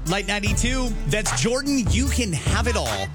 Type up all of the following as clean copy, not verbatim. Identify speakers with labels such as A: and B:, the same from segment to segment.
A: Light 92, that's Jordan. You can have it all.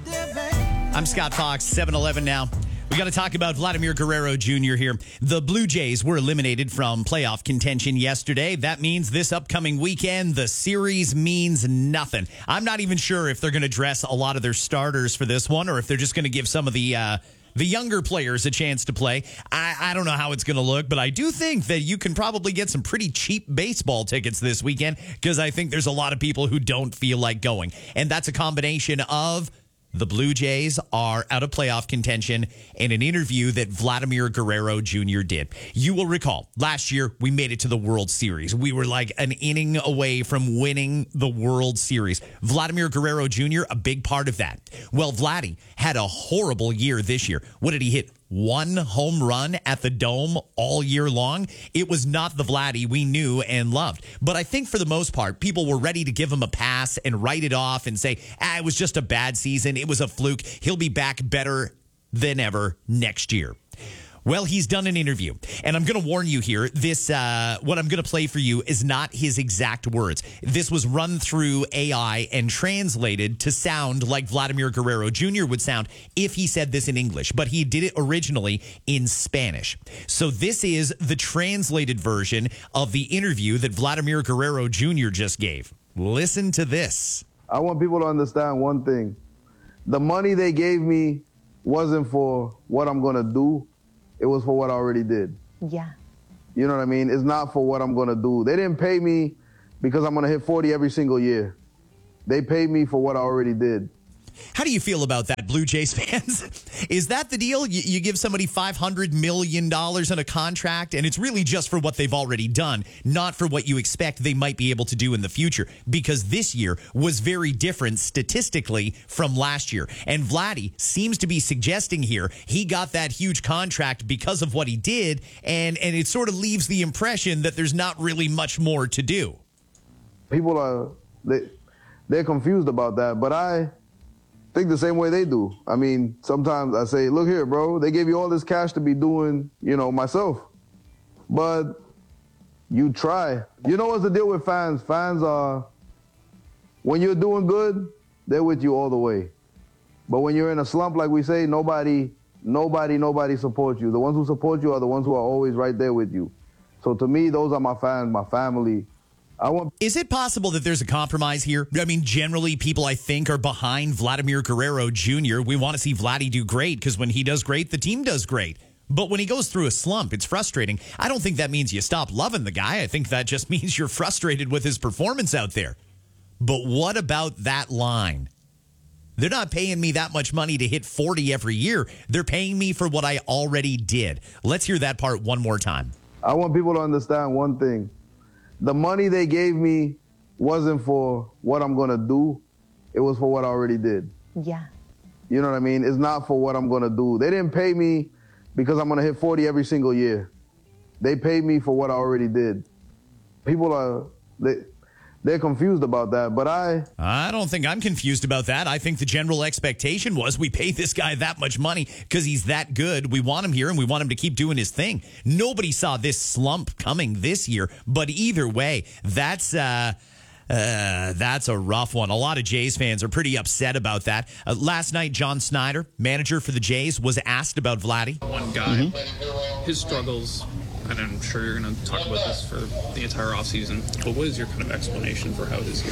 A: I'm Scott Fox, 7-Eleven now. We got to talk about Vladimir Guerrero Jr. here. The Blue Jays were eliminated from playoff contention yesterday. That means this upcoming weekend, the series means nothing. I'm not even sure if they're going to dress a lot of their starters for this one or if they're just going to give some of the younger players a chance to play. I don't know how it's going to look, but I do think that you can probably get some pretty cheap baseball tickets this weekend because I think there's a lot of people who don't feel like going. And that's a combination of the Blue Jays are out of playoff contention and an interview that Vladimir Guerrero Jr. did. You will recall, last year we made it to the World Series. We were like an inning away from winning the World Series. Vladimir Guerrero Jr., a big part of that. Well, Vladdy had a horrible year this year. What did he hit? One home run at the Dome all year long. It was not the Vladdy we knew and loved. But I think for the most part, people were ready to give him a pass and write it off and say, it was just a bad season. It was a fluke. He'll be back better than ever next year. Well, he's done an interview, and I'm going to warn you here. This, what I'm going to play for you is not his exact words. This was run through AI and translated to sound like Vladimir Guerrero Jr. would sound if he said this in English, but he did it originally in Spanish. So this is the translated version of the interview that Vladimir Guerrero Jr. just gave. Listen to this.
B: I want people to understand one thing. The money they gave me wasn't for what I'm going to do. It was for what I already did.
C: Yeah.
B: You know what I mean? It's not for what I'm going to do. They didn't pay me because I'm going to hit 40 every single year. They paid me for what I already did.
A: How do you feel about that, Blue Jays fans? Is that the deal? You give somebody $500 million on a contract, and it's really just for what they've already done, not for what you expect they might be able to do in the future, because this year was very different statistically from last year. And Vladdy seems to be suggesting here he got that huge contract because of what he did, and it sort of leaves the impression that there's not really much more to do.
B: People are, they're confused about that, but I think the same way they do. I mean, sometimes I say, look here, bro, they gave you all this cash to be doing, myself. But you try. You know what's the deal with fans? Fans are, when you're doing good, they're with you all the way. But when you're in a slump, like we say, nobody supports you. The ones who support you are the ones who are always right there with you. So to me, those are my fans, my family.
A: Is it possible that there's a compromise here? I mean, generally, people, I think, are behind Vladimir Guerrero Jr. We want to see Vladdy do great because when he does great, the team does great. But when he goes through a slump, it's frustrating. I don't think that means you stop loving the guy. I think that just means you're frustrated with his performance out there. But what about that line? They're not paying me that much money to hit 40 every year. They're paying me for what I already did. Let's hear that part one more time.
B: I want people to understand one thing. The money they gave me wasn't for what I'm going to do. It was for what I already did.
C: Yeah.
B: You know what I mean? It's not for what I'm going to do. They didn't pay me because I'm going to hit 40 every single year. They paid me for what I already did. People are, they're confused about that, but
A: I don't think I'm confused about that. I think the general expectation was we pay this guy that much money because he's that good. We want him here and we want him to keep doing his thing. Nobody saw this slump coming this year, but either way, that's a rough one. A lot of Jays fans are pretty upset about that. Last night, John Snyder, manager for the Jays, was asked about Vladdy.
D: One guy, his struggles, and I'm sure you're going to talk about this for the entire offseason, but what is your kind of explanation for how his year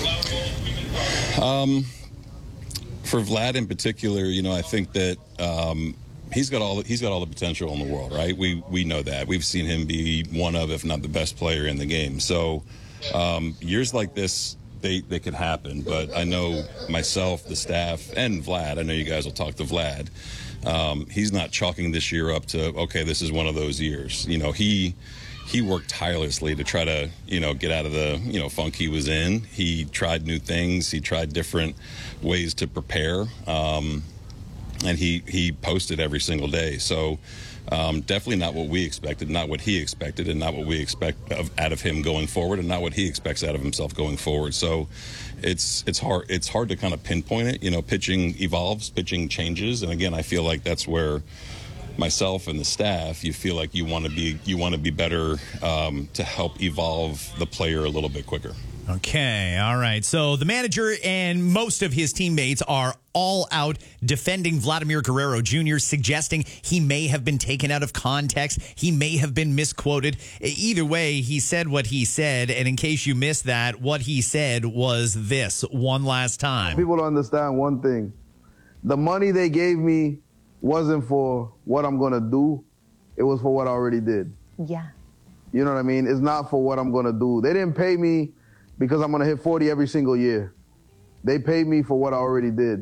D: went?
E: For Vlad in particular, I think that he's got all the potential in the world, right? We know that. We've seen him be one of, if not the best player in the game. So years like this, they could happen. But I know myself, the staff, and Vlad, I know you guys will talk to Vlad. He's not chalking this year up to, okay, this is one of those years. He worked tirelessly to try to, get out of the, funk he was in. He tried new things. He tried different ways to prepare. And he posted every single day. So definitely not what we expected, not what he expected, and not what we expect out of him going forward, and not what he expects out of himself going forward. So it's hard to kind of pinpoint it. Pitching evolves, pitching changes, and again, I feel like that's where myself and the staff, you feel like you want to be better to help evolve the player a little bit quicker.
A: Okay, all right. So the manager and most of his teammates are all out defending Vladimir Guerrero Jr., suggesting he may have been taken out of context. He may have been misquoted. Either way, he said what he said. And in case you missed that, what he said was this one last time.
B: People understand one thing. The money they gave me wasn't for what I'm going to do. It was for what I already did.
C: Yeah.
B: You know what I mean? It's not for what I'm going to do. They didn't pay me because I'm going to hit 40 every single year. They paid me for what I already did.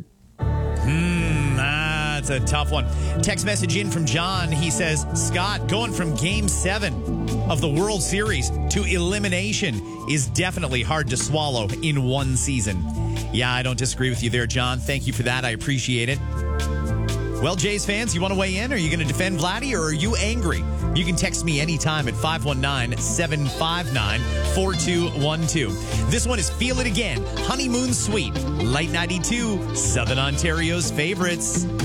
A: That's a tough one. Text message in from John. He says, Scott, going from Game 7 of the World Series to elimination is definitely hard to swallow in one season. Yeah, I don't disagree with you there, John. Thank you for that. I appreciate it. Well, Jays fans, you want to weigh in? Are you going to defend Vladdy, or are you angry? You can text me anytime at 519-759-4212. This one is Feel It Again, Honeymoon Suite, Light 92, Southern Ontario's favorites.